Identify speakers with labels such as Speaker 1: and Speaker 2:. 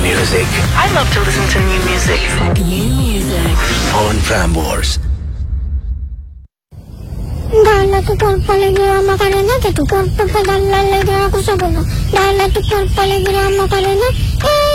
Speaker 1: music.
Speaker 2: I love to listen to new music. New music.
Speaker 1: On Prambors.
Speaker 3: Dalla tu colpa le diramo carenate, tu colpa per dalla le diramo cosa buono. Dalla tu colpa le diramo carenate.